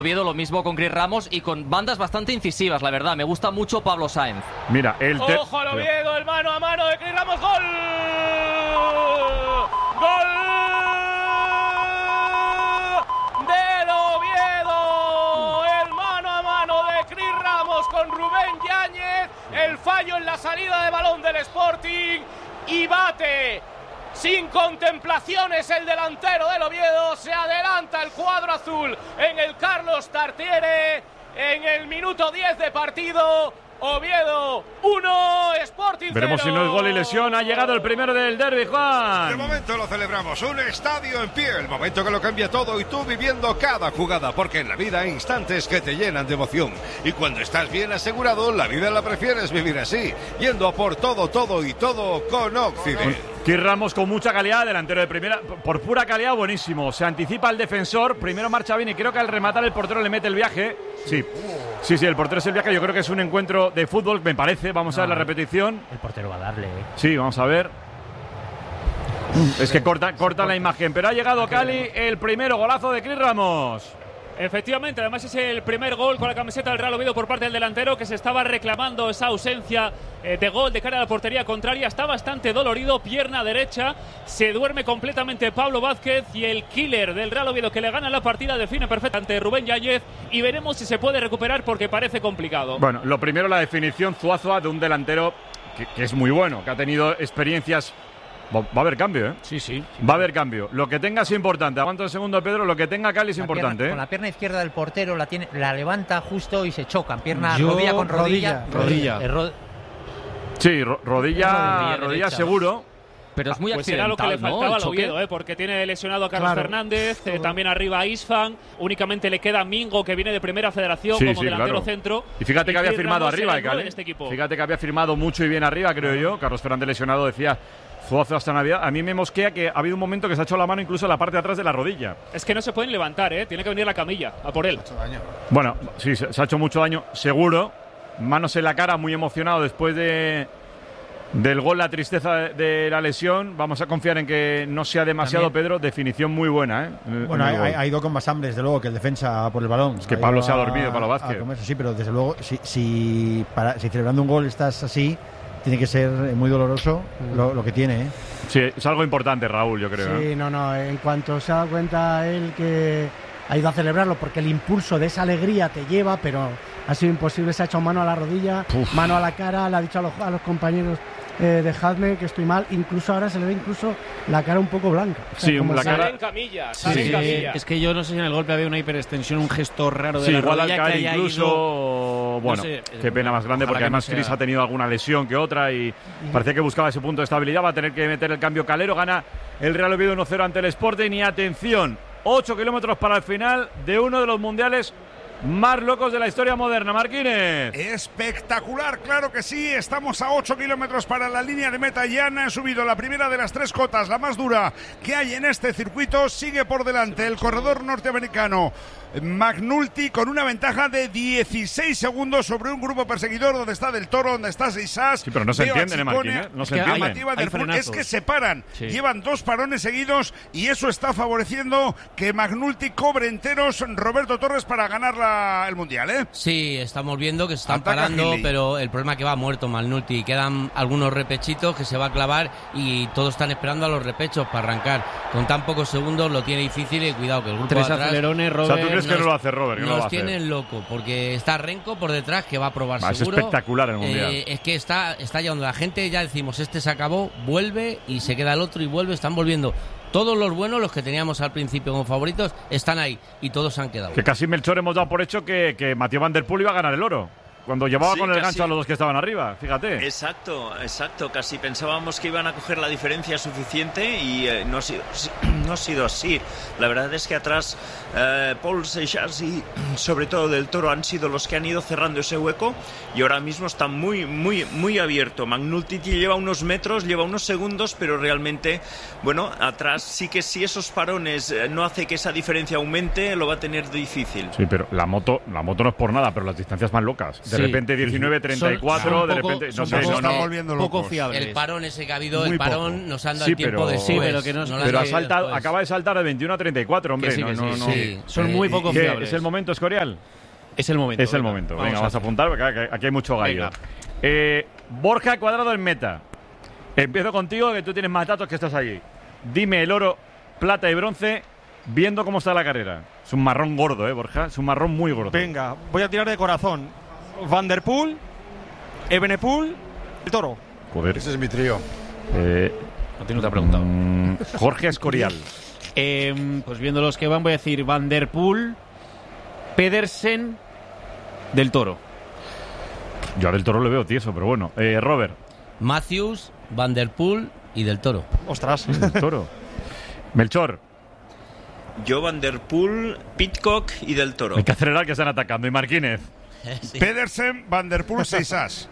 Oviedo, lo mismo con Chris Ramos y con bandas bastante incisivas, la verdad. Me gusta mucho Pablo Sáenz. Mira, ¡Ojo al Oviedo! El mano a mano de Chris Ramos. ¡Gol! ¡Gol! ¡Del Oviedo! El mano a mano de Chris Ramos con Rubén Yáñez. El fallo en la salida de balón del Sporting. Y bate sin contemplaciones el delantero del Oviedo. Se adelanta el cuadro azul en el Carlos Tartiere en el minuto 10 de partido. Oviedo 1, Sporting 0. Veremos si no es gol y lesión. Ha llegado el primero del derbi, Juan. De momento lo celebramos, un estadio en pie, el momento que lo cambia todo y tú viviendo cada jugada, porque en la vida hay instantes que te llenan de emoción y cuando estás bien asegurado, la vida la prefieres vivir así, yendo a por todo y todo con Occident. Chris Ramos con mucha calidad, delantero de primera, por pura calidad, buenísimo. Se anticipa el defensor, primero marcha bien y creo que al rematar el portero le mete el viaje. Sí, el portero es el viaje. Yo creo que es un encuentro de fútbol, me parece. Vamos a ver la repetición. El portero va a darle. Sí, vamos a ver. Es que corta la imagen, pero ha llegado Cali, el primero golazo de Chris Ramos. Efectivamente, además es el primer gol con la camiseta del Real Oviedo por parte del delantero, que se estaba reclamando esa ausencia de gol de cara a la portería contraria. Está bastante dolorido, pierna derecha, se duerme completamente Pablo Vázquez y el killer del Real Oviedo que le gana la partida define perfectamente Rubén Yáñez y veremos si se puede recuperar porque parece complicado. Bueno, lo primero la definición Zuazua de un delantero que es muy bueno, que ha tenido experiencias. Va a haber cambio, ¿eh? Sí. Va a haber cambio. Lo que tenga es importante. Aguanto el segundo, Pedro. Lo que tenga Cali es importante, Con la pierna izquierda del portero la levanta justo y se chocan. Rodilla con rodilla. Sí, rodilla seguro. Pero es muy pues accidental, era lo que le faltaba, ¿no? al Oviedo, porque tiene lesionado a Carlos Fernández, también arriba a Isfan, únicamente le queda Mingo, que viene de Primera Federación como delantero centro. Y fíjate que había firmado arriba, Cali. Este equipo. Fíjate que había firmado mucho y bien arriba, creo yo. Carlos Fernández lesionado, decía Zuazo hasta Navidad. A mí me mosquea que ha habido un momento que se ha hecho la mano incluso en la parte de atrás de la rodilla. Es que no se pueden levantar, tiene que venir la camilla a por él. Bueno, sí, se ha hecho mucho daño, seguro. Manos en la cara, muy emocionado después del gol, la tristeza de la lesión. Vamos a confiar en que no sea demasiado, también. Pedro, definición muy buena, Bueno, ha ido con más hambre, desde luego, que el defensa por el balón. Es que Pablo se ha dormido, Pablo Vázquez. Sí, pero desde luego, si celebrando un gol estás así, tiene que ser muy doloroso lo que tiene, Sí, es algo importante, Raúl, yo creo. Sí, no, en cuanto se ha dado cuenta él que ha ido a celebrarlo, porque el impulso de esa alegría te lleva, pero ha sido imposible, se ha echado mano a la rodilla, mano a la cara, le ha dicho a los compañeros dejadme que estoy mal, incluso ahora se le ve incluso la cara un poco blanca. O sea, sí, la cara en camilla, en camilla. Es que yo no sé si en el golpe había una hiperextensión, un gesto raro de la igual rodilla al caer que haya incluso ido, bueno, qué pena más grande, porque además Chris ha tenido alguna lesión que otra y parecía que buscaba ese punto de estabilidad. Va a tener que meter el cambio Calero. Gana el Real Oviedo 1-0 ante el Sporting y atención, 8 kilómetros para el final de uno de los mundiales más locos de la historia moderna. Marquínez. Espectacular, claro que sí. Estamos a 8 kilómetros para la línea de meta. Ya han subido la primera de las 3 cotas, la más dura que hay en este circuito. Sigue por delante el corredor norteamericano McNulty con una ventaja de 16 segundos sobre un grupo perseguidor donde está Del Toro, donde está Seisas. Sí, pero no se entiende, Marquínez. No se entiende. Es que se paran. Sí. Llevan 2 parones seguidos y eso está favoreciendo que McNulty cobre enteros Roberto Torres para ganar el Mundial, Sí, estamos viendo que se están parando, pero el problema es que va muerto McNulty. Quedan algunos repechitos que se va a clavar y todos están esperando a los repechos para arrancar. Con tan pocos segundos lo tiene difícil y cuidado que el grupo 3 de atrás... acelerones, Robert. O sea, ¿tú crees que no lo hace Robert? Que nos no lo va a tienen loco, porque está Renko por detrás que va a probar seguro. Es espectacular el Mundial. Es que está llevando la gente, ya decimos, este se acabó, vuelve y se queda el otro y vuelve, están volviendo. Todos los buenos, los que teníamos al principio como favoritos, están ahí y todos se han quedado. Que casi Melchor hemos dado por hecho que Mathieu Van Der Poel iba a ganar el oro. Cuando llevaba con el gancho a los dos que estaban arriba, fíjate. Exacto. Casi pensábamos que iban a coger la diferencia suficiente y no ha sido así. La verdad es que atrás Paul Seixas y sobre todo Del Toro han sido los que han ido cerrando ese hueco y ahora mismo está muy, muy, muy abierto. McNulty lleva unos metros, lleva unos segundos, pero realmente, bueno, atrás sí que si esos parones no hace que esa diferencia aumente, lo va a tener difícil. Sí, pero la moto no es por nada, pero las distancias más locas. De repente 19-34, de repente... No sé, están volviendo locos. Poco fiables. El parón ese que ha habido, Muy el parón poco. nos han dado el tiempo de pero ha saltado, acaba de saltar de 21-34, hombre. Sí. Son muy poco fiables. ¿Es el momento, Escorial? Es el momento. Es el momento. Venga, vas a apuntar porque aquí hay mucho gallo. Borja Cuadrado en meta. Empiezo contigo, que tú tienes más datos que estás allí. Dime el oro, plata y bronce, viendo cómo está la carrera. Es un marrón gordo, Borja. Es un marrón muy gordo. Venga, voy a tirar de corazón. Van der Poel, Evenepoel, el Toro. Joder. Ese es mi trío. No tiene otra pregunta. Jorge Escorial. Pues viendo los que van, voy a decir Van der Poel, Pedersen, del Toro. Yo al del Toro le veo tieso, pero bueno. Robert. Matthews, Van der Poel y del Toro. Ostras. Del Toro. Melchor. Yo, Van der Poel, Pidcock y del Toro. Hay que acelerar que están atacando. Y Marquínez. Sí. Pedersen, Van der Poel, 6 as.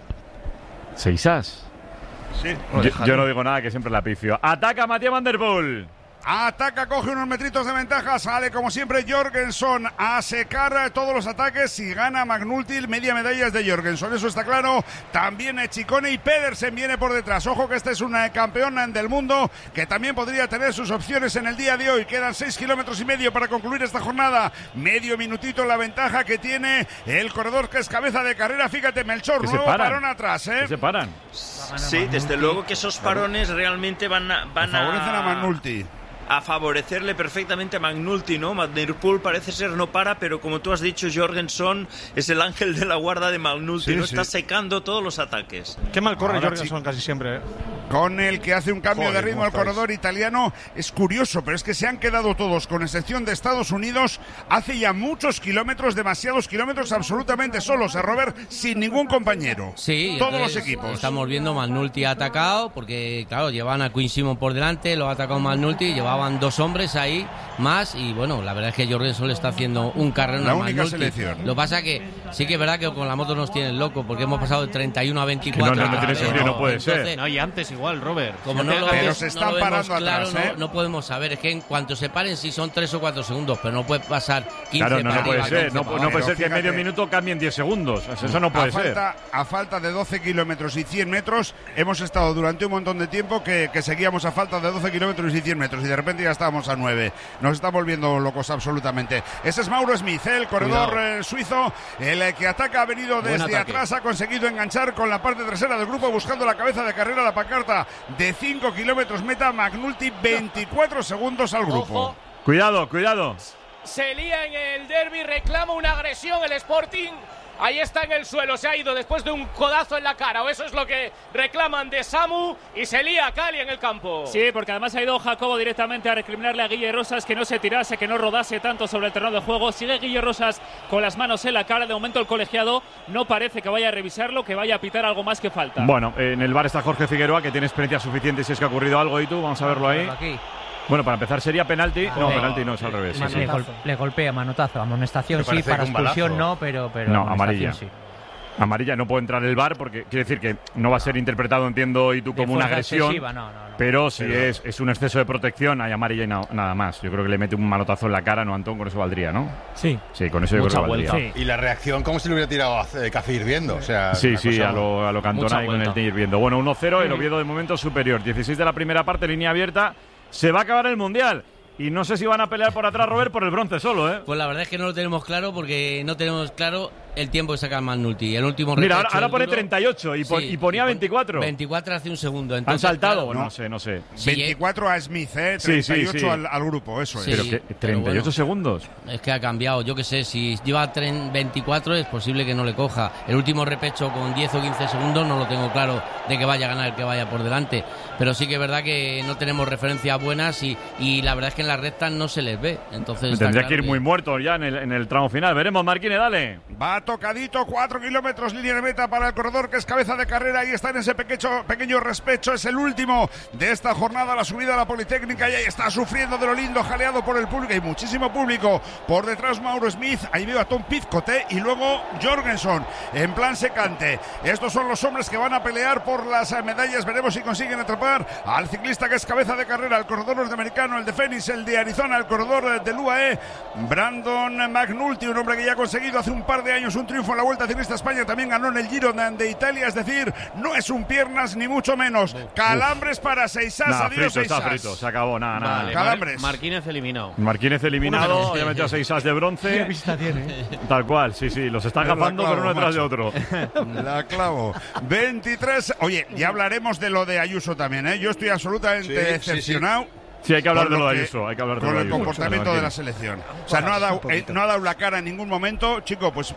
6 as. Sí. Yo no digo nada, que siempre la pifio. Ataca Matías Van der Poel. Ataca, coge unos metritos de ventaja, sale como siempre Jorgensen a secar todos los ataques y gana McNulty, media medalla de Jorgensen, eso está claro. También Ciccone y Pedersen viene por detrás. Ojo que este es un campeón del mundo que también podría tener sus opciones en el día de hoy. Quedan 6 kilómetros y medio para concluir esta jornada. Medio minutito la ventaja que tiene el corredor que es cabeza de carrera. Fíjate, Melchor, nuevo parón atrás. Que se paran. Sí, desde luego que esos parones realmente van favorecen a McNulty. A favorecerle perfectamente a McNulty, ¿no? Van der Poel parece ser no para, pero como tú has dicho, Jorgensen es el ángel de la guarda de McNulty, ¿no? Está secando todos los ataques. Qué mal corre Jorgensen casi siempre, Con el que hace un cambio de ritmo al corredor italiano. Es curioso, pero es que se han quedado todos, con excepción de Estados Unidos, hace ya muchos kilómetros, demasiados kilómetros, absolutamente solos, a Robert, sin ningún compañero. Sí, todos los equipos. Estamos viendo, McNulty ha atacado, porque claro, llevaban a Quinn Simmons por delante, lo ha atacado McNulty, llevaban 2 hombres ahí más, y bueno, la verdad es que Jorgensen le está haciendo un carrero la a única McNulty. selección. Lo que pasa que sí que es verdad que con la moto nos tienen locos, porque hemos pasado de 31 a 24. No tiene sentido, no puede ser. No, y antes igual, Robert. Como no lo pero ves, se están no lo vemos parando claro, atrás, no podemos saber. Es que en cuanto se paren, sí son 3 o 4 segundos, pero no puede pasar 15 Claro, no puede ser. No puede ser que en fíjate, medio minuto cambien 10 segundos. Eso no puede ser. A falta de 12 kilómetros y 100 metros, hemos estado durante un montón de tiempo que seguíamos a falta de 12 kilómetros y 100 metros, y de repente ya estábamos a 9. Nos está volviendo locos absolutamente. Ese es Mauro Smith, el corredor suizo, el que ataca, ha venido desde atrás, ha conseguido enganchar con la parte trasera del grupo, buscando la cabeza de carrera, la pancarta de 5 kilómetros meta. McNulty, 24 segundos al grupo. Ojo. Cuidado. Se lía en el derbi, reclama una agresión el Sporting. Ahí está en el suelo, se ha ido después de un codazo en la cara, o eso es lo que reclaman de Samu, y se lía Cali en el campo. Sí, porque además ha ido Jacobo directamente a recriminarle a Guille Rosas que no se tirase, que no rodase tanto sobre el terreno de juego. Sigue Guille Rosas con las manos en la cara. De momento el colegiado no parece que vaya a revisarlo, que vaya a pitar algo más que falta. Bueno, en el bar está Jorge Figueroa, que tiene experiencia suficiente si es que ha ocurrido algo. ¿Y tú? Vamos a verlo ahí. Bueno, para empezar sería penalti. No, penalti no, es al revés. Le golpea, manotazo. Amonestación sí, para expulsión no, pero no, amarilla. Sí. Amarilla, no puede entrar el VAR porque quiere decir que no va a ser interpretado, entiendo, y tú como una agresión. Pero si es un exceso de protección, hay amarilla y nada más. Yo creo que le mete un manotazo en la cara, ¿no, Antón? Con eso valdría, ¿no? Sí. Sí, con eso yo creo que valdría. Sí. Y la reacción, como si le hubiera tirado a café hirviendo. O sea, sí, a lo Cantona y con el té hirviendo. Bueno, 1-0, el Oviedo de momento superior. 16 de la primera parte, línea abierta. Se va a acabar el Mundial. Y no sé si van a pelear por atrás, Robert, por el bronce solo, ¿eh? Pues la verdad es que no lo tenemos claro, porque no tenemos claro el tiempo que saca McNulty. El último Mira, ahora pone 38 y ponía 24. 24 hace un segundo. Entonces, han saltado, claro, no sé. 24 a Smith, 38 al grupo, eso es. Pero que 38 segundos. Es que ha cambiado, yo qué sé, si lleva 24 es posible que no le coja. El último repecho con 10 o 15 segundos no lo tengo claro de que vaya a ganar el que vaya por delante. Pero sí que es verdad que no tenemos referencias buenas y la verdad es que en las rectas no se les ve. Entonces tendría que ir muy muerto ya en el tramo final. Veremos, Marquine, dale. Va tocadito, 4 kilómetros, línea de meta para el corredor que es cabeza de carrera. Ahí está en ese pequeño respecho. Es el último de esta jornada, la subida a la Politécnica. Y ahí está sufriendo de lo lindo, jaleado por el público. Hay muchísimo público. Por detrás Mauro Smith. Ahí veo a Tom Pidcock y luego Jorgensen en plan secante. Estos son los hombres que van a pelear por las medallas. Veremos si consiguen atrapar al ciclista que es cabeza de carrera, el corredor norteamericano, el de Phoenix, el de Arizona, el corredor del UAE, Brandon McNulty, un hombre que ya ha conseguido hace un par de años años un triunfo en la Vuelta Ciclista a España, también ganó en el Giro de Italia, es decir, no es un piernas ni mucho menos. Calambres para Seisás, adiós frito, Seisás. Está frito, se acabó, nada. Vale, Calambres. Marquínez eliminado. Marquínez eliminado, ya metió a Seisás de bronce. ¿Qué pista tiene? Tal cual, sí, los están gafando, pero uno detrás de otro. La clavo. 23. Oye, ya hablaremos de lo de Ayuso también, ¿eh? Yo estoy absolutamente decepcionado. Sí, hay que hablar con de lo de que- Ayuso, hay que hablar de con lo de el Ayuso. comportamiento de la selección. O sea, no ha dado la cara en ningún momento, chico, pues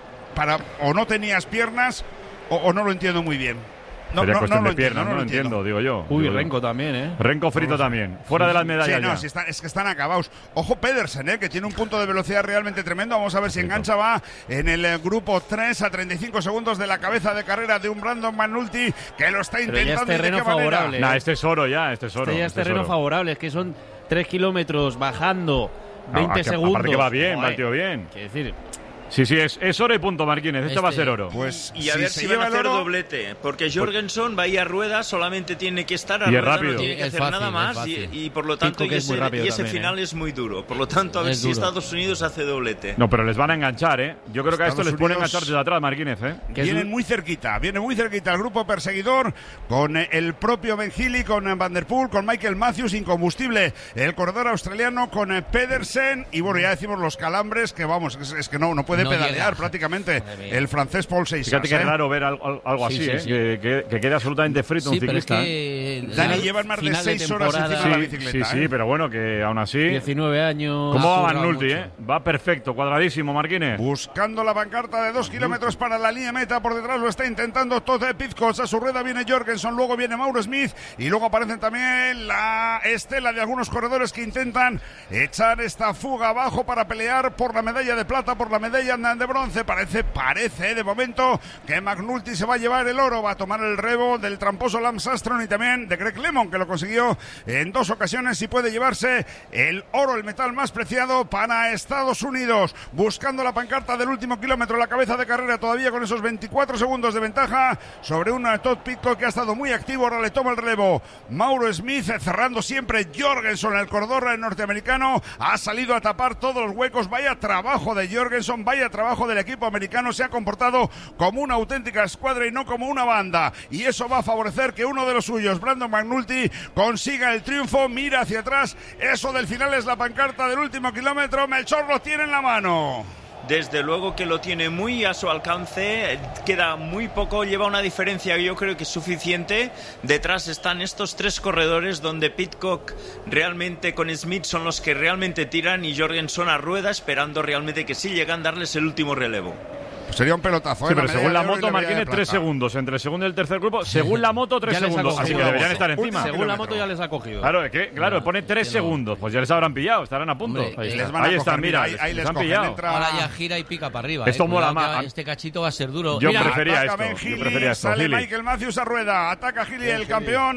o no tenías piernas o no lo entiendo muy bien. Sería cuestión lo de piernas, no lo entiendo, digo yo. Uy, Digo yo. Renko también, ¿eh? Renko frito también. Fuera de las medallas Sí, no, ya. es que están acabados. Ojo Pedersen, que tiene un punto de velocidad realmente tremendo. Vamos a ver si engancha, va en el grupo 3 a 35 segundos de la cabeza de carrera de un Brandon McNulty que lo está Pero ya es intentando. ¿Y de terreno qué manera? favorable. Nah, este es oro ya, este es oro. Este ya es terreno favorable, es que son 3 kilómetros bajando 20 segundos. Aparte que va bien, va Joder, el tío bien. Quiero decir, Sí, es oro y punto, Marquínez. Este va a ser oro. Pues Y a ver si van a hacer doblete, porque Jorgensen va a ir a rueda, solamente tiene que estar a Y es rueda, rápido. no tiene que Es hacer fácil, nada es más fácil. y por lo tanto Pico, que es muy rápido ese también, final es muy duro. Por lo tanto, a ver Es si duro. Estados Unidos hace doblete. No, pero les van a enganchar, ¿eh? Yo creo que a esto Estados les pueden Unidos- enganchar desde atrás, Marquínez, ¿eh? Viene muy cerquita el grupo perseguidor con el propio Ben Healy, con Van Der Poel, con Michael Matthews, incombustible el corredor australiano, con Pedersen y bueno, ya decimos los calambres que vamos, es que no puede No pedalear llega. prácticamente el francés Paul Seisas. Fíjate que es raro ver algo así, Sí, sí, ¿eh? sí. Que quede absolutamente frito un Sí, pero es ciclista. que Dani lleva más de 6 horas encima de la bicicleta. Sí, pero bueno, que aún así... 19 años. ¿Cómo va Ha currado McNulty, mucho. Va perfecto, cuadradísimo, Marquínez. Buscando la pancarta de 2 kilómetros para la línea meta, por detrás lo está intentando Todd Pidcock, a su rueda viene Jorgensen, luego viene Mauro Smith y luego aparecen también la estela de algunos corredores que intentan echar esta fuga abajo para pelear por la medalla de plata, por la medalla de bronce. Parece de momento que McNulty se va a llevar el oro, va a tomar el relevo del tramposo Lance Armstrong y también de Greg Lemon, que lo consiguió en 2 ocasiones y puede llevarse el oro, el metal más preciado para Estados Unidos. Buscando la pancarta del último kilómetro, la cabeza de carrera todavía con esos 24 segundos de ventaja sobre un Todd Pidcock que ha estado muy activo, ahora le toma el relevo Mauro Smith, cerrando siempre Jorgensen, el corredor norteamericano, ha salido a tapar todos los huecos. Vaya trabajo de Jorgensen, vaya trabajo del equipo americano, se ha comportado como una auténtica escuadra y no como una banda, y eso va a favorecer que uno de los suyos, Brandon McNulty, consiga el triunfo. Mira hacia atrás, eso del final es la pancarta del último kilómetro. Melchor lo tiene en la mano. Desde luego que lo tiene muy a su alcance, queda muy poco, lleva una diferencia que yo creo que es suficiente. Detrás están estos 3 corredores donde Pidcock realmente con Smith son los que realmente tiran y Jorgensen a rueda esperando realmente que sí llegan a darles el último relevo. Sería un pelotazo. Sí, pero según la moto, Marquínez, 3 segundos. Entre el segundo y el tercer grupo, según la moto, 3 segundos. Así que deberían estar encima. Según la moto ya les ha cogido. Claro, claro, pone 3 segundos. Pues ya les habrán pillado, estarán a punto. Hombre, ahí están, mira, les han pillado. Ahora ya gira y pica para arriba. Esto mola Cuidado, más. que Este cachito va a ser duro. Yo Mira, prefería Ataca esto. Ben Yo Healy, prefería esto. sale Healy. Michael Matthews a rueda, ataca Healy, el campeón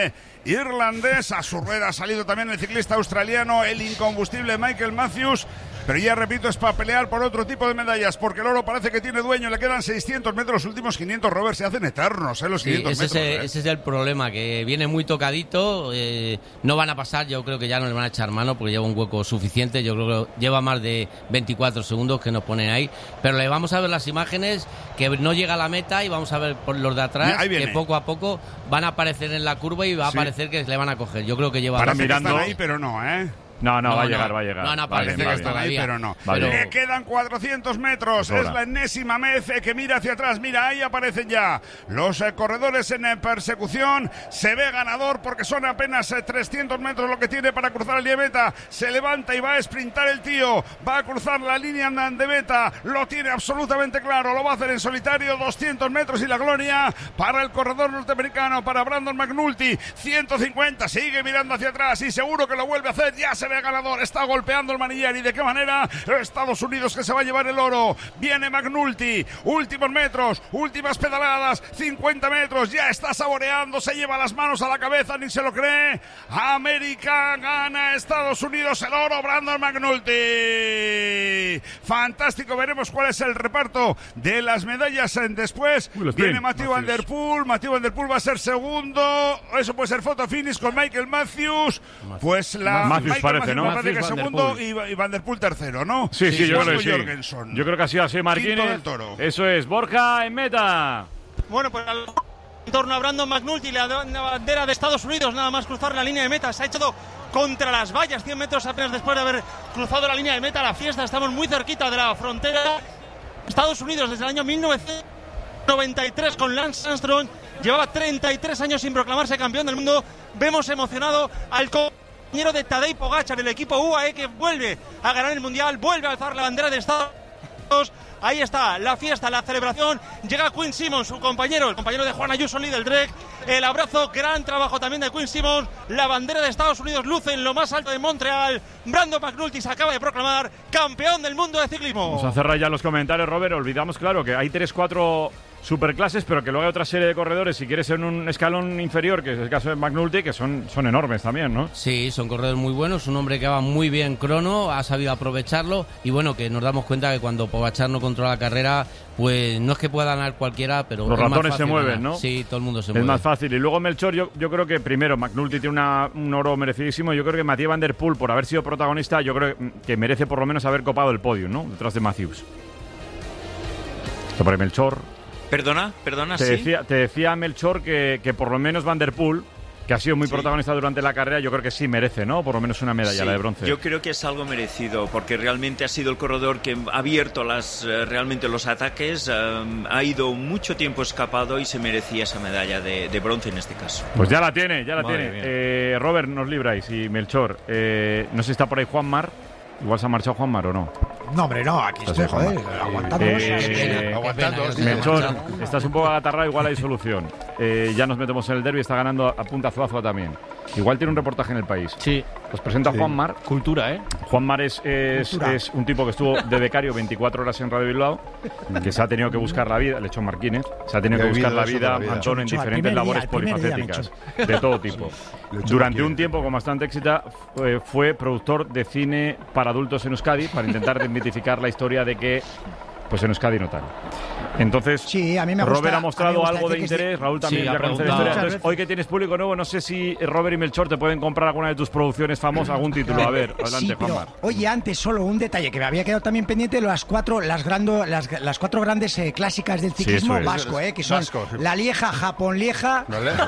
irlandés, a su rueda ha salido también el ciclista australiano, el incombustible Michael Matthews. Pero ya repito, es para pelear por otro tipo de medallas, porque el oro parece que tiene dueño. Le quedan 600 metros, los últimos 500, Robert, se hacen eternos, los 500 metros. Ese es el problema, que viene muy tocadito. No van a pasar, yo creo que ya no le van a echar mano porque lleva un hueco suficiente. Yo creo que lleva más de 24 segundos que nos ponen ahí. Pero le vamos a ver las imágenes, que no llega a la meta, y vamos a ver por los de atrás, Ahí viene. que poco a poco van a aparecer en la curva y va a parecer que le van a coger. Yo creo que lleva... Parece que están ahí, pero no, ¿eh? No, va a llegar. No, Parece que están ahí, pero no. Le quedan 400 metros. Pues Es la enésima vez que mira hacia atrás. Mira, ahí aparecen ya los corredores en persecución. Se ve ganador porque son apenas 300 metros lo que tiene para cruzar la línea de meta. Se levanta y va a sprintar el tío. Va a cruzar la línea de meta. Lo tiene absolutamente claro. Lo va a hacer en solitario. 200 metros y la gloria para el corredor norteamericano, para Brandon McNulty. 150. Sigue mirando hacia atrás y seguro que lo vuelve a hacer. Ya se ve ganador, está golpeando el manillar. ¿Y de qué manera? Estados Unidos, que se va a llevar el oro. Viene McNulty, últimos metros, últimas pedaladas, 50 metros, ya está saboreando, se lleva las manos a la cabeza, ni se lo cree. América gana, Estados Unidos el oro, Brandon McNulty. Fantástico, veremos cuál es el reparto de las medallas después. Viene Matthew Van Der Poel, Matthew Van Der Poel va a ser segundo, eso puede ser foto finish con Michael Matthews. Pues la Matthews Michael parece, ¿no? Me parece que segundo y Van der Poel tercero, ¿no? Sí, yo creo que sí. Jorgensen. Yo creo que ha sido así Marquínez. Eso es, Borja en meta. Bueno, pues en torno a Brandon McNulty, la bandera de Estados Unidos, nada más cruzar la línea de meta. Se ha echado contra las vallas, 100 metros apenas después de haber cruzado la línea de meta. La fiesta, estamos muy cerquita de la frontera. Estados Unidos desde el año 1993 con Lance Armstrong. Llevaba 33 años sin proclamarse campeón del mundo. Vemos emocionado al compañero de Tadej Pogačar, del equipo UAE, que vuelve a ganar el Mundial, vuelve a alzar la bandera de Estados Unidos. Ahí está la fiesta, la celebración. Llega Quinn Simmons, su compañero, el compañero de Juan Ayuso, líder del Drek. El abrazo, gran trabajo también de Quinn Simmons. La bandera de Estados Unidos luce en lo más alto de Montreal. Brandon McNulty se acaba de proclamar campeón del mundo de ciclismo. Vamos a cerrar ya los comentarios, Robert. Olvidamos, claro, que hay 3-4 superclases, pero que luego hay otra serie de corredores, si quieres, en un escalón inferior, que es el caso de McNulty, que son enormes también, ¿no? Sí, son corredores muy buenos, un hombre que va muy bien crono, ha sabido aprovecharlo, y bueno, que nos damos cuenta que cuando Pogačar no controla la carrera, pues no es que pueda ganar cualquiera, pero los ratones se mueven, ganar, ¿no? Sí, todo el mundo se mueve. Es más fácil. Y luego Melchor, yo creo que primero McNulty tiene un oro merecidísimo. Yo creo que Mathieu Van der Poel, por haber sido protagonista, yo creo que merece por lo menos haber copado el podio, ¿no? Detrás de Matthews. Esto por Melchor. Perdona, te decía Melchor que por lo menos Van der Poel, que ha sido muy protagonista durante la carrera, yo creo que sí merece, ¿no? Por lo menos una medalla, la de bronce. Yo creo que es algo merecido, porque realmente ha sido el corredor que ha abierto realmente los ataques, ha ido mucho tiempo escapado y se merecía esa medalla de bronce en este caso. Pues ya la tiene. Robert, nos libráis. Y Melchor, no sé si está por ahí Juanmar. Igual se ha marchado Juanmar o no. No, hombre, no, aquí estoy, joder, aguantando. Melchor, estás un poco agatarrado, igual hay solución. Ya nos metemos en el derbi, está ganando a punta Zuazua también. Igual tiene un reportaje en El País. Sí. Os presenta Juanmar. Cultura, ¿eh? Juanmar es un tipo que estuvo de becario 24 horas en Radio Bilbao, que se ha tenido que buscar la vida, Lechón Marquínez, se ha tenido que buscar la vida, Antón, en diferentes labores polifacéticas, de todo tipo. Durante un tiempo, con bastante éxito, fue productor de cine para adultos en Euskadi, para intentar desmitificar la historia de que pues en Euskadi no tal. Entonces, sí, a mí me Robert gusta, ha mostrado algo de que interés, Raúl también ya conoce la historia. Entonces, hoy que tienes público nuevo, no sé si Robert y Melchor te pueden comprar alguna de tus producciones famosas, algún título. A ver, adelante, Juanmar. Oye, antes solo un detalle que me había quedado también pendiente, las cuatro grandes clásicas del ciclismo vasco, que son la Lieja, Japón-Lieja,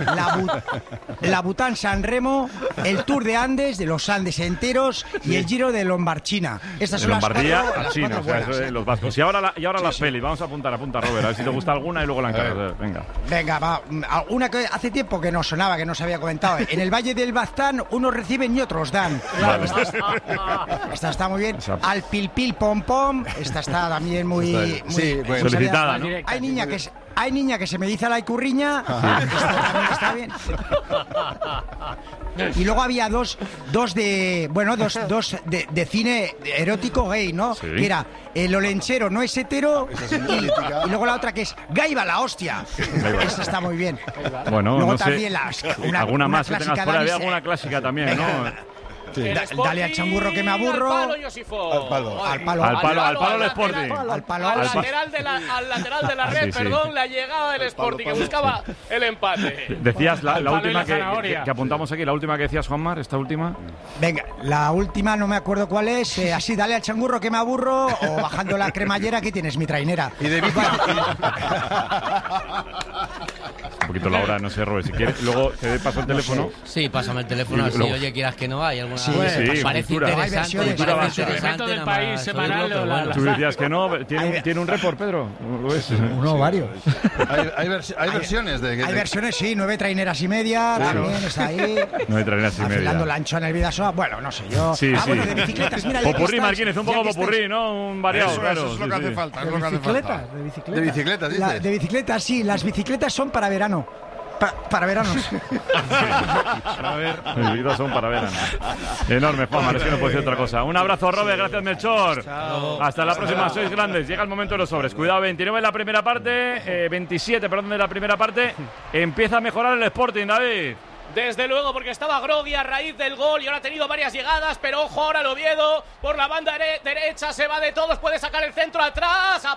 la Bután San Remo, el Tour de Andes, de los Andes enteros, y el Giro de Lombardchina. Estas son Lombardía a China, o sea, eso de los vascos. Y ahora las pelis, vamos a apuntar, Robert, a ver si te gusta alguna y luego la encargas. Venga, va. Una que hace tiempo que no sonaba, que no se había comentado. En el Valle del Baztán, unos reciben y otros dan. Claro, esta está muy bien. Al Pil Pil Pom Pom, esta está también muy solicitada, ¿no? Hay niña que se me dice la icurriña. Esta también está bien. Y luego había dos de cine erótico gay, ¿no? Sí. Que era el olenchero no es hetero y luego la otra que es Gaiba la hostia. Esa está muy bien. Bueno, luego no también sé. Alguna más que tengas por ahí, alguna clásica también, venga, ¿no? Sí. Dale al changurro que me aburro. Al palo, Josifo. Al palo el Sporting. Al lateral de la red, perdón, la llegada del Sporting, que buscaba el empate. Decías la última que apuntamos aquí, la última que decías, Juanmar, esta última. Venga, la última no me acuerdo cuál es. Así, dale al changurro que me aburro o bajando la cremallera que tienes, mi trainera. Y de bici. Un poquito la hora, no sé, Robert, si quieres. Luego te paso el teléfono. Sí, pásame el teléfono, así, oye, quieras que no, hay alguna. Sí, parece interesante. Del país semanal. Tú decías que no, tiene un report, Pedro. Uno, varios. Hay versiones de. Hay versiones, sí, 9 traineras y media, también está ahí. 9 traineras y media. Afilando la ancho en el Vidasoa, bueno, no sé yo. Sí, sí. Bueno, de bicicletas, mira. Popurrí, Marquínez, un poco popurrí, ¿no? Un variado, claro. Eso es lo que hace falta. De bicicletas, dices. De bicicletas, sí, las bicicletas son para verano. Para veranos. A ver, mis vidas son para verano. Enorme, Juanma, es que no puede ser otra cosa. Un abrazo, Robert, gracias, Melchor. Chao. Hasta la próxima, sois grandes. Llega el momento de los sobres. Cuidado, 29 en la primera parte, 27, perdón, de la primera parte. Empieza a mejorar el Sporting, David. Desde luego, porque estaba groggy a raíz del gol y ahora ha tenido varias llegadas, pero ojo ahora el Oviedo por la banda derecha, se va de todos, puede sacar el centro atrás, aparece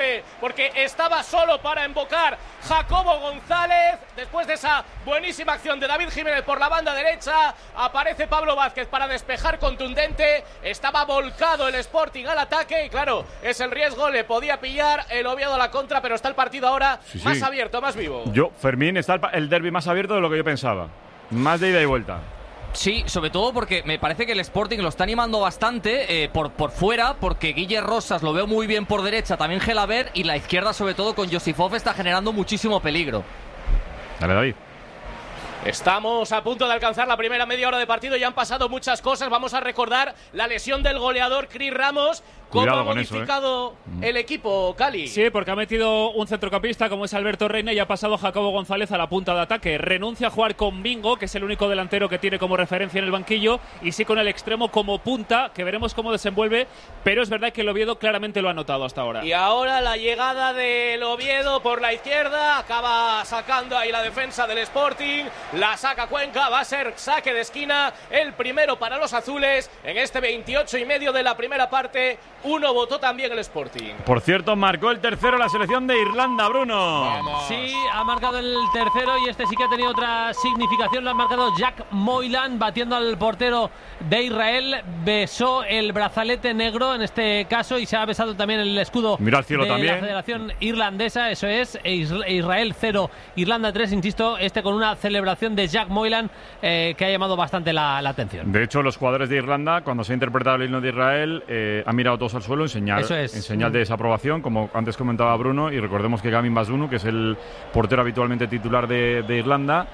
grave, porque estaba solo para embocar Jacobo González. Después de esa buenísima acción de David Jiménez por la banda derecha, aparece Pablo Vázquez para despejar contundente. Estaba volcado el Sporting al ataque y claro, es el riesgo, le podía pillar el Oviedo a la contra, pero está el partido ahora más abierto, más vivo. Fermín, está el derbi más abierto de lo que yo pensaba. Más de ida y vuelta. Sí, sobre todo porque me parece que el Sporting lo está animando bastante por fuera, porque Guille Rosas lo veo muy bien por derecha, también Gelabert, y la izquierda sobre todo con Josifov está generando muchísimo peligro. Dale, David. Estamos a punto de alcanzar la primera media hora de partido y han pasado muchas cosas. Vamos a recordar la lesión del goleador Cris Ramos. ¿Cómo ha modificado el equipo, Cali? Sí, porque ha metido un centrocampista como es Alberto Reina y ha pasado Jacobo González a la punta de ataque. Renuncia a jugar con Bingo, que es el único delantero que tiene como referencia en el banquillo, y sí con el extremo como punta, que veremos cómo desenvuelve, pero es verdad que el Oviedo claramente lo ha notado hasta ahora. Y ahora la llegada del Oviedo por la izquierda, acaba sacando ahí la defensa del Sporting, la saca Cuenca, va a ser saque de esquina, el primero para los azules, en este 28,5 de la primera parte. Uno votó también el Sporting. Por cierto, marcó el tercero la selección de Irlanda, Bruno. ¡Vamos! Sí, ha marcado el tercero y este sí que ha tenido otra significación. Lo ha marcado Jack Moylan, batiendo al portero de Israel. Besó el brazalete negro en este caso y se ha besado también el escudo Mira al cielo de también. La Federación Irlandesa. Eso es, Israel 0, Irlanda 3. Insisto, con una celebración de Jack Moylan que ha llamado bastante la atención. De hecho, los jugadores de Irlanda, cuando se ha interpretado el himno de Israel, han mirado todos al suelo en señal de desaprobación, como antes comentaba Bruno, y recordemos que Gavin Bazunu, que es el portero habitualmente titular de Irlanda,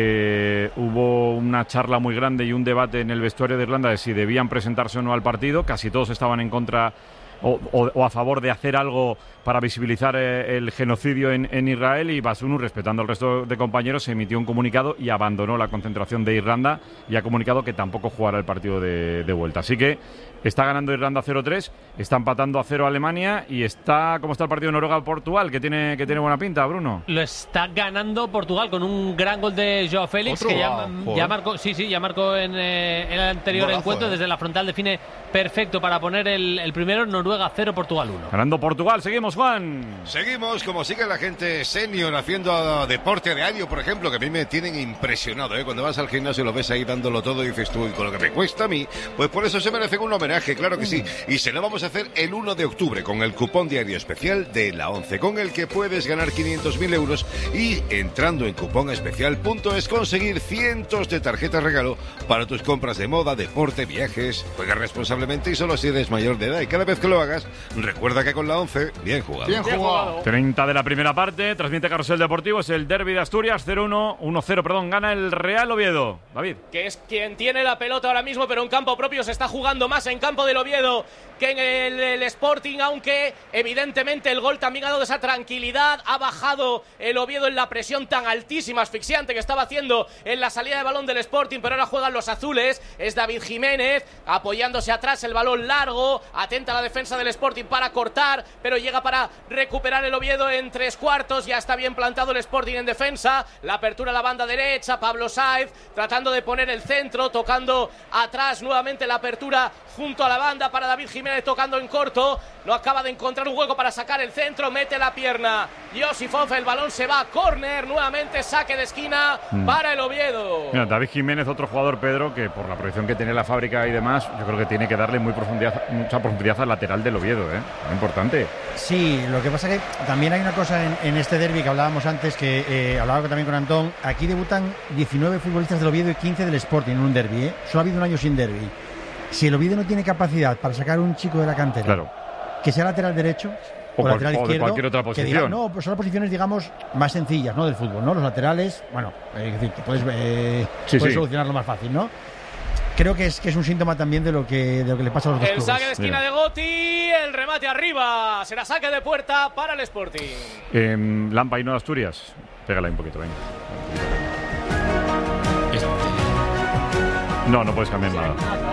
hubo una charla muy grande y un debate en el vestuario de Irlanda de si debían presentarse o no al partido. Casi todos estaban en contra o a favor de hacer algo para visibilizar el genocidio en Israel, y Bazunu, respetando al resto de compañeros, emitió un comunicado y abandonó la concentración de Irlanda y ha comunicado que tampoco jugará el partido de vuelta. Así que está ganando Irlanda 0-3, está empatando a 0 Alemania y está, ¿cómo está el partido de Noruega-Portugal? Que tiene buena pinta, Bruno. Lo está ganando Portugal con un gran gol de Joao Félix, que ya marcó, ya marcó en el anterior encuentro, desde la frontal define perfecto para poner el primero. Noruega 0, Portugal 1. Ganando Portugal, seguimos, Juan. Seguimos, como sigue la gente senior haciendo deporte diario, por ejemplo, que a mí me tienen impresionado, Cuando vas al gimnasio lo ves ahí dándolo todo y dices tú, y con lo que me cuesta a mí, pues por eso se merecen un homenaje, claro que sí. Y se lo vamos a hacer el 1 de octubre con el cupón diario especial de la 11, con el que puedes ganar 500.000 euros y, entrando en cuponespecial.es, conseguir cientos de tarjetas regalo para tus compras de moda, deporte, viajes. Juega responsablemente y solo si eres mayor de edad, y cada vez que lo hagas, recuerda que con la 11, bien jugado. Bien jugado. 30 de la primera parte, transmite Carrusel Deportivo, es el derbi de Asturias, 1-0, gana el Real Oviedo. David. Que es quien tiene la pelota ahora mismo, pero en campo propio se está jugando más en campo del Oviedo que en el Sporting, aunque evidentemente el gol también ha dado esa tranquilidad. Ha bajado el Oviedo en la presión tan altísima, asfixiante que estaba haciendo en la salida de balón del Sporting, pero ahora juegan los azules. Es David Jiménez apoyándose atrás, el balón largo, atenta a la defensa del Sporting para cortar, pero llega para recuperar el Oviedo en 3/4. Ya está bien plantado el Sporting en defensa, la apertura a la banda derecha, Pablo Sáez tratando de poner el centro, tocando atrás nuevamente la apertura junto a la banda para David Jiménez, tocando en corto, no acaba de encontrar un hueco para sacar el centro, mete la pierna Josifov, el balón se va a córner, nuevamente saque de esquina para el Oviedo. Mira, David Jiménez, otro jugador, Pedro, que por la proyección que tiene la fábrica y demás, yo creo que tiene que darle mucha profundidad al lateral del Oviedo, muy importante. Sí, lo que pasa que también hay una cosa en este derbi que hablábamos antes, que hablaba también con Antón. Aquí debutan 19 futbolistas del Oviedo y 15 del Sporting en un derbi, Solo ha habido un año sin derbi. Si el Oviedo no tiene capacidad para sacar un chico de la cantera, que sea lateral derecho o lateral izquierdo, de cualquier otra posición, que diga, no, pues son las posiciones, digamos, más sencillas, ¿no?, del fútbol, ¿no? Los laterales, bueno, es decir, que puedes solucionarlo más fácil, ¿no? Creo que es un síntoma también de lo que le pasa a los dos clubes. El saque de esquina de Gotti, el remate arriba, será saque de puerta para el Sporting. Lampa y no de Asturias, pégala ahí un poquito, venga. No puedes cambiar nada.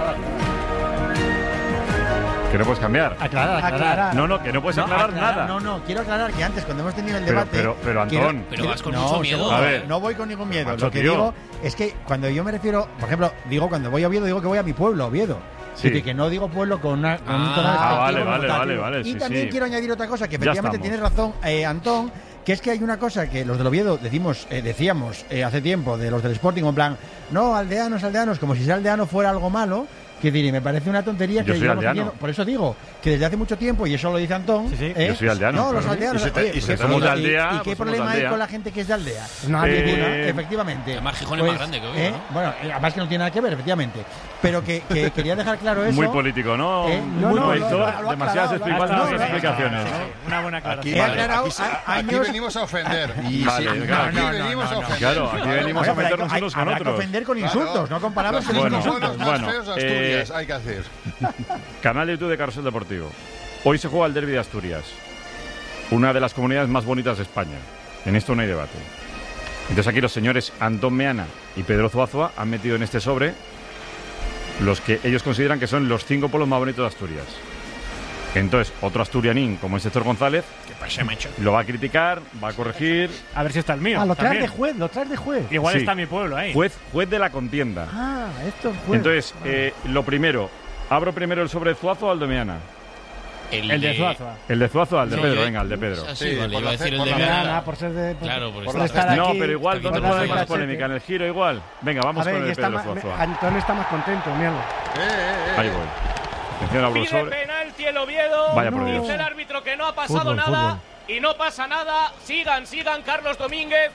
Que no puedes cambiar. Aclarar. No, que no puedes aclarar nada. No, quiero aclarar que antes, cuando hemos tenido el debate... Pero Antón... Pero vas con mucho miedo. A ver. No voy con ningún miedo. Macho, lo que digo es que cuando yo me refiero... Por ejemplo, cuando voy a Oviedo, digo que voy a mi pueblo, Oviedo. Sí. Que no digo pueblo con un tono vale. Y sí, también quiero añadir otra cosa, que efectivamente tienes razón, Antón, que es que hay una cosa que los del Oviedo decíamos hace tiempo, de los del Sporting, en plan, no, aldeanos, como si ser aldeano fuera algo malo. Que diré, me parece una tontería yo que soy aldeano. Haciendo, por eso digo que desde hace mucho tiempo, y eso lo dice Antón, yo soy aldeano. No, los aldeanos. ¿Y somos de aldea? ¿Y qué problema hay con la gente que es de aldea? No, efectivamente. Además, Gijón es más grande que Oviedo, ¿no? Bueno, además que no tiene nada que ver, efectivamente. Pero que quería dejar claro eso. Muy político, ¿no? Muy político. Demasiadas explicaciones. Una buena aclaración. Aquí venimos a ofender. Aquí venimos a ofender. Claro, aquí venimos a meternos unos con otros. Hay que ofender con insultos, no con palabras con insultos. Bueno, hay que hacer. Canal de YouTube de Carrusel Deportivo. Hoy se juega el derbi de Asturias, una de las comunidades más bonitas de España. En esto no hay debate. Entonces aquí los señores Antón Meana y Pedro Zuazua han metido en este sobre los que ellos consideran que son los 5 pueblos más bonitos de Asturias. Entonces, otro asturianín como es Héctor González lo va a criticar, va a corregir. A ver si está el mío. Lo traes de juez. Igual está mi pueblo ahí. Juez de la contienda. Esto es juez. Entonces, lo primero, ¿abro primero el sobre de Zuazua o el de Meana? El de Zuazua. El de Zuazua, el de Pedro, venga, el de Pedro. Sí, vale, iba a decir el de Meana. Por ser de... Claro, por estar aquí. No, pero igual, ¿dónde puede haber más polémica? ¿En el giro igual? Venga, vamos con el de Pedro Zuazua. Antón está más contento, míralo. Ahí voy. Atención, abro el Pide sobre. penalti el Oviedo. Vaya por Dios. Dice el árbitro que no ha pasado nada. Y no pasa nada. Sigan, Carlos Domínguez.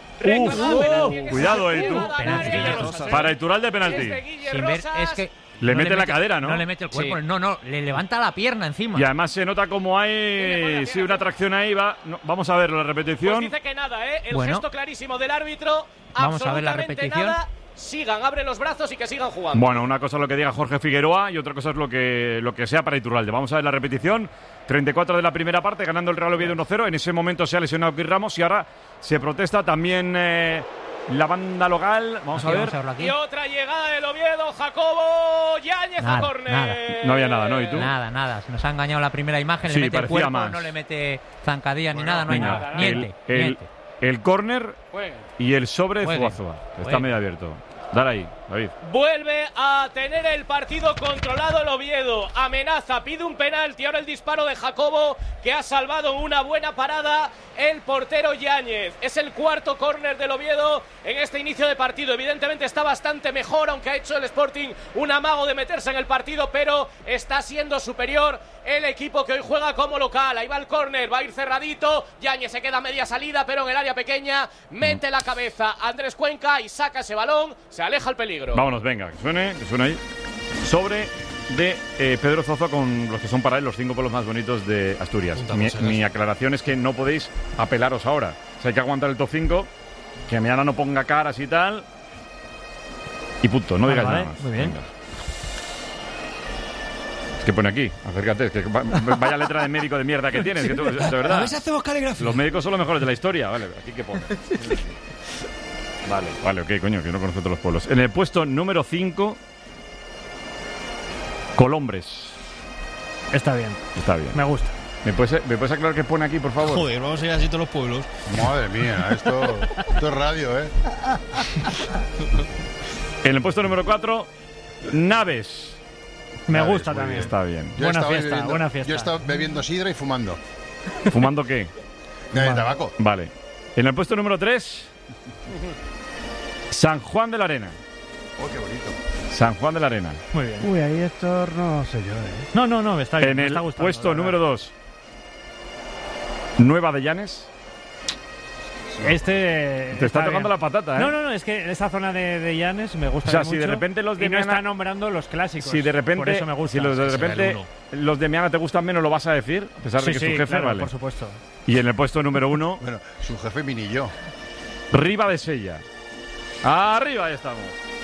Cuidado, tú. Para Iturralde penalti. Es que le mete la cadera, ¿no? No le mete el cuerpo, no, le levanta la pierna encima. Y además se nota como hay una tracción ahí. Vamos a verlo, la repetición. Pues dice que nada, el gesto clarísimo del árbitro. Vamos a ver la repetición. Nada. Sigan, abre los brazos y que sigan jugando. Bueno, una cosa es lo que diga Jorge Figueroa y otra cosa es lo que sea para Iturralde. Vamos a ver la repetición. 34 de la primera parte, ganando el Real Oviedo 1-0. En ese momento se ha lesionado Chris Ramos y ahora se protesta también la banda local. Vamos a ver. Y otra llegada del Oviedo, Jacobo Yáñez a córner. No había nada, ¿no? ¿Y tú? Nada. Se nos ha engañado la primera imagen. Sí, le mete el cuerpo, más. No le mete zancadilla ni nada, no hay nada. Niente. El córner y el sobre de Zuazua. Está medio abierto. Dale ahí, David. Vuelve a tener el partido controlado el Oviedo. Amenaza, pide un penalti. Ahora el disparo de Jacobo, que ha salvado una buena parada el portero Yáñez. Es el cuarto córner del Oviedo en este inicio de partido. Evidentemente está bastante mejor, aunque ha hecho el Sporting un amago de meterse en el partido, pero está siendo superior el equipo que hoy juega como local. Ahí va el córner, va a ir cerradito. Yáñez se queda a media salida, pero en el área pequeña mete la cabeza Andrés Cuenca y saca ese balón. Se aleja el peligro. Vámonos, venga, que suene ahí. Sobre de Pedro Zuazua con los que son para él los 5 pueblos más bonitos de Asturias. Mi aclaración es que no podéis apelaros ahora. O sea, hay que aguantar el top 5, que mañana no ponga caras y tal. Y punto, no digáis nada más. Muy bien. Venga. Es que pone aquí, acércate, que vaya letra de médico de mierda que tienes, que tú, de verdad. A ver si hacemos caligrafía. Los médicos son los mejores de la historia, vale, aquí que pone. Vale, ok, coño, que no conozco todos los pueblos. En el puesto número 5, Colombres. Está bien. Me gusta. ¿Me puedes aclarar qué pone aquí, por favor? Joder, vamos a ir así todos los pueblos. Madre mía, esto es radio, ¿eh? En el puesto número 4, Naves. Me gusta también. Está bien. Buena fiesta. Yo he estado bebiendo sidra y fumando. ¿Fumando qué? Tabaco. Vale. En el puesto número 3, San Juan de la Arena. Oh, qué bonito. San Juan de la Arena. Muy bien. Uy, ahí esto no sé yo, ¿eh? No, está bien. En me el está gustando, puesto número 2, Nueva de Llanes. Te está tocando la patata, ¿eh? No, es que esa zona de Llanes me gusta mucho. O sea, si de repente los de y no Meana... está nombrando los clásicos. Si de repente, por eso me gusta. Si de repente los de Meana te gustan menos, ¿lo vas a decir? A pesar de que es tu jefe, claro, vale. por supuesto. Y en el puesto número 1... Bueno, su jefe mini yo. Riva de Sella. Arriba, ahí estamos.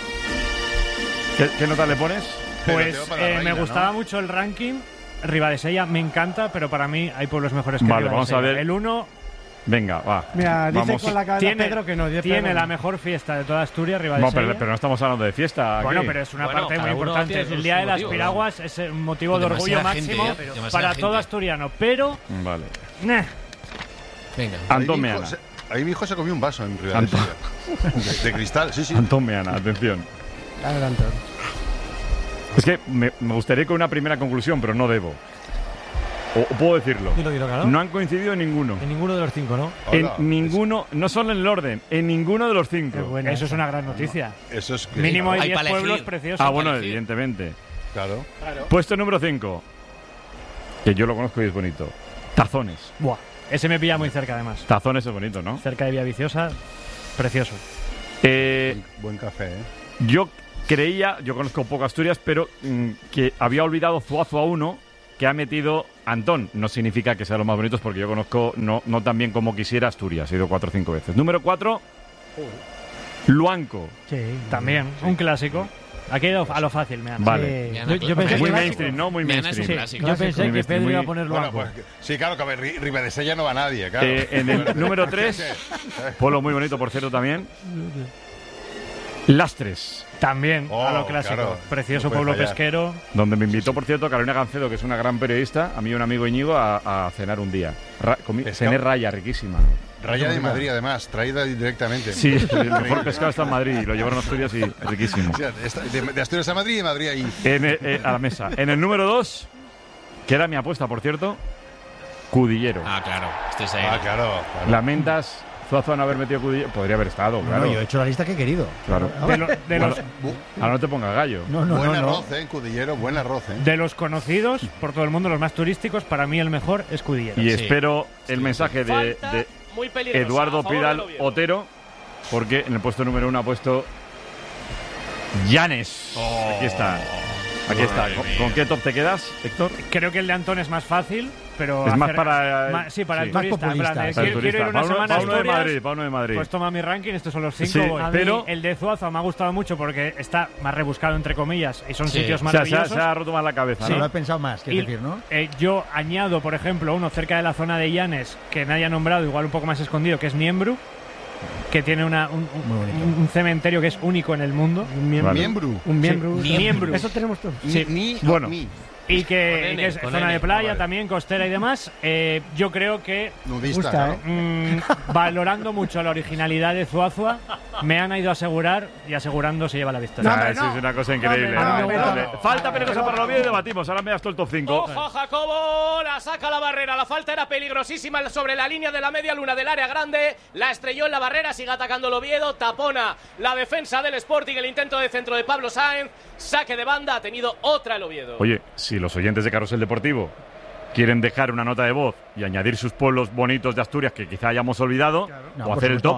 ¿Qué nota le pones? Pues me gustaba mucho el ranking. Riva de Sella me encanta, pero para mí hay pueblos mejores que vale, Riva vamos de Sella. A ver. El 1... Venga, va. Mira, dice vamos. con la cabeza Pedro que no. Tiene la mejor fiesta de toda Asturias, Riva de Sella. Pero no estamos hablando de fiesta. Bueno, aquí. pero es una parte muy importante. El Día de las Piraguas es un motivo de orgullo máximo para todo asturiano. Pero... Vale. Venga. Antón Meana. Ahí mi hijo se comió un vaso en Riva de Sella. De cristal, sí. Antón Meana, atención. Adelante. Es que me gustaría con una primera conclusión, pero no debo. O puedo decirlo. Dilo, claro. No han coincidido en ninguno. En ninguno de los 5, ¿no? En ninguno, no solo en el orden, en ninguno de los 5. Bueno, eso es una gran noticia. Eso es mínimo hay 10 pueblos preciosos. Ah, bueno, evidentemente. Claro. Puesto número 5. Que yo lo conozco y es bonito. Tazones. Buah. Ese me pilla muy cerca, además. Tazones es bonito, ¿no? Cerca de Villaviciosa. Precioso. Buen café, ¿eh? Yo conozco poco Asturias, pero que había olvidado Zuazua 1, que ha metido Antón. No significa que sea los más bonitos, porque yo conozco no tan bien como quisiera Asturias. He ido 4 o 5 veces. Número 4, Luanco. Sí. También, un clásico. Aquí a lo fácil, me han. Vale. Yo pensé muy que mainstream, ¿no? Muy mainstream. Sí. Yo pensé que Pedro iba a poner Luanco. Bueno, pues, sí, claro, que a ver, Ribadesella no va nadie, claro. En el número 3, pueblo muy bonito, por cierto, también. Lastres. También, a lo clásico. Claro, precioso no pueblo fallar. pesquero. Donde me invitó, por cierto, Carolina Gancedo, que es una gran periodista, a mí y un amigo Íñigo, a cenar un día. Cené raya, riquísima. Raya de Madrid, además, traída directamente. Sí, el mejor pescado está en Madrid y lo llevaron a Asturias y riquísimo. O sea, de Asturias a Madrid y de Madrid ahí. A la mesa. En el número 2, que era mi apuesta, por cierto, Cudillero. Ah, claro. Claro. Lamentas Zuazua no haber metido Cudillero. Podría haber estado, claro. No, yo he hecho la lista que he querido. Claro. Ahora no te pongas gallo. Buen arroz, en Cudillero, buen arroz, De los conocidos por todo el mundo, los más turísticos, para mí el mejor es Cudillero. Y espero el mensaje de Eduardo Pidal Otero, porque en el puesto número 1 ha puesto Llanes. Aquí está. ¿Con qué top te quedas, Héctor? Creo que el de Antón es más fácil, pero... Es más para... sí, para el más turista. populista. Quiero ir una semana a Asturias, para uno de Madrid. Pues toma mi ranking, estos son los 5. Sí, pero el de Zuazua me ha gustado mucho porque está más rebuscado, entre comillas, y son sitios maravillosos. Se ha roto más la cabeza, Sí, ¿no? lo he pensado más, quiero decir, ¿no? Yo añado, por ejemplo, uno cerca de la zona de Llanes, que nadie ha nombrado, igual un poco más escondido, que es Niembru, que tiene un cementerio que es único en el mundo. Un miembro. Eso tenemos todos. Sí. Y que es zona de playa también, costera y demás. Yo creo que nudista, valorando mucho la originalidad de Zuazua, me han ido a asegurar y asegurando se lleva la victoria. Es una cosa increíble. Falta peligrosa para el Oviedo y debatimos. Ahora me das todo el top 5. ¡Ojo, Jacobo! La saca la barrera. La falta era peligrosísima sobre la línea de la media luna del área grande. La estrelló en la barrera. Sigue atacando el Oviedo. Tapona la defensa del Sporting. El intento de centro de Pablo Sáenz. Saque de banda. Ha tenido otra el Oviedo. Oye, si los oyentes de Carrusel Deportivo quieren dejar una nota de voz y añadir sus pueblos bonitos de Asturias que quizá hayamos olvidado, o hacer el top,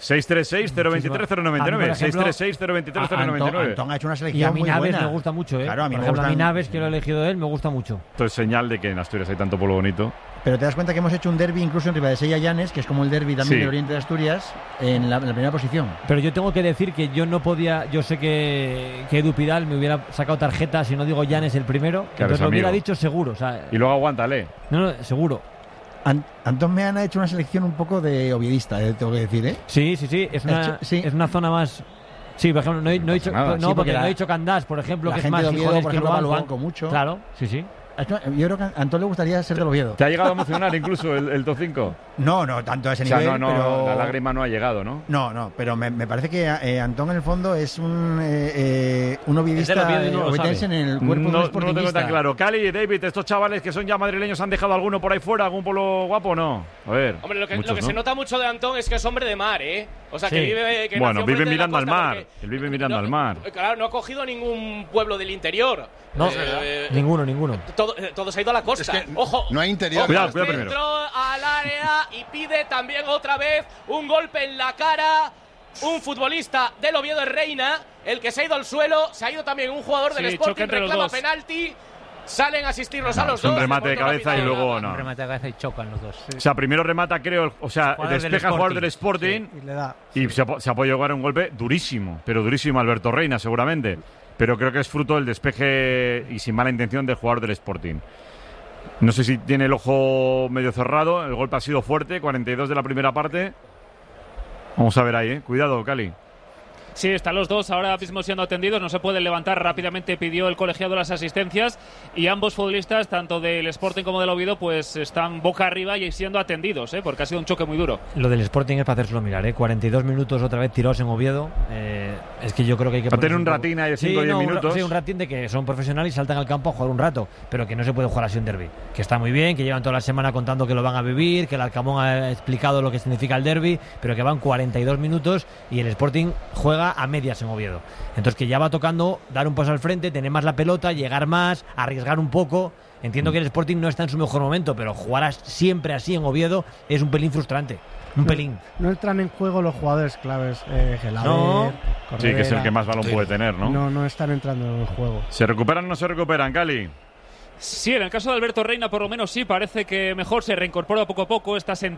636-023-099. 636-023-099. Antón ha hecho una Y a selección mí muy Naves buena. me gusta mucho, ¿eh? Claro, a mí Por me ejemplo, a mí gustan- Naves, que lo he elegido él, me gusta mucho. Esto es señal de que en Asturias hay tanto pueblo bonito. Pero te das cuenta que hemos hecho un derbi incluso en Ribadesella Llanes, que es como el derbi también Sí. del oriente de Asturias, en la primera posición. Pero yo tengo que decir que yo no podía, yo sé que Edu Pidal me hubiera sacado tarjeta si no digo Llanes el primero, entonces lo hubiera amigo. dicho seguro, o sea, Y luego aguántale. no, seguro. Antón Meana ha hecho una selección un poco de oviedista, tengo que decir, ¿eh? Sí, es una zona más. Sí, por ejemplo, no he dicho, nada. no, Sí, porque la- no he dicho Candás, por ejemplo, la que es gente más de Oviedo, Gijones por que ejemplo, va al Luanco. Luanco mucho. Claro, sí. Yo creo que a Antón le gustaría ser del Oviedo. ¿Te ha llegado a emocionar incluso el top 5? No, tanto a ese O sea, nivel, pero... la lágrima no ha llegado, ¿no? No, pero me parece que Antón en el fondo es un oviedista Es del Oviedo y no lo oviedense en sabe. el cuerpo de un No lo tengo sportingista. tan claro. Cali, David, estos chavales que son ya madrileños, ¿han dejado alguno por ahí fuera? ¿Algún pueblo guapo o no? A ver. Hombre, lo que muchos, ¿no? se nota mucho de Antón es que es hombre de mar, ¿eh? O sea, que Sí. vive... Que Bueno, nació vive frente de la mirando al costa, mar. porque- Él vive mirando al mar. Claro, no ha cogido ningún pueblo del interior. No, ninguno. Todo se ha ido a la costa. Ojo. No hay interior. Cuidado primero. Entró al área y pide también otra vez un golpe en la cara. Un futbolista del Oviedo es Reina, el que se ha ido al suelo. Se ha ido también un jugador del Sí, Sporting, choque entre los reclama dos. penalti. Salen a asistirlos a los es un dos. remate de el portero cabeza y capitán. luego no. Un remate de cabeza y chocan los dos. O sea, primero remata, creo, Jugador despeja al jugador del Sporting Y le da. y se ha podido llevar un golpe durísimo, pero durísimo Alberto Reina, seguramente. Pero creo que es fruto del despeje y sin mala intención del jugador del Sporting. No sé si tiene el ojo medio cerrado, el golpe ha sido fuerte, 42 de la primera parte. Vamos a ver ahí, cuidado, Cali. Sí, están los dos ahora mismo siendo atendidos, no se pueden levantar rápidamente, pidió el colegiado las asistencias y ambos futbolistas, tanto del Sporting como del Oviedo, pues están boca arriba y siendo atendidos, porque ha sido un choque muy duro. Lo del Sporting es para hacérselo mirar, 42 minutos otra vez tirados en Oviedo, es que yo creo que hay que... Va a tener un ratín ahí de 5 o 10 minutos. Sí, un ratín de que son profesionales y saltan al campo a jugar un rato, pero que no se puede jugar así un derbi, que está muy bien, que llevan toda la semana contando que lo van a vivir, que el Alcamón ha explicado lo que significa el derbi, pero que van 42 minutos y el Sporting juega a medias en Oviedo. Entonces que ya va tocando dar un paso al frente, tener más la pelota, llegar más, arriesgar un poco. Entiendo que el Sporting no está en su mejor momento, pero jugar siempre así en Oviedo es un pelín frustrante. Un pelín. No entran en juego los jugadores claves. Gelaber, no. Corredera. Sí, que es el que más balón puede tener, ¿no? No están entrando en juego. ¿Se recuperan o no se recuperan, Cali? Sí, en el caso de Alberto Reina por lo menos sí, parece que mejor se reincorpora poco a poco, está